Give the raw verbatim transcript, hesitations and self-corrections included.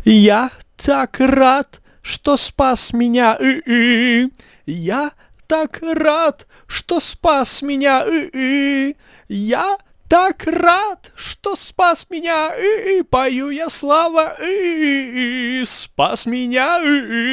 Я так рад, что спас меня. И-и. Я так рад, что спас меня. И-и. Я так рад, что спас меня. И-и. Пою я слава. И-и. Спас меня. И-и.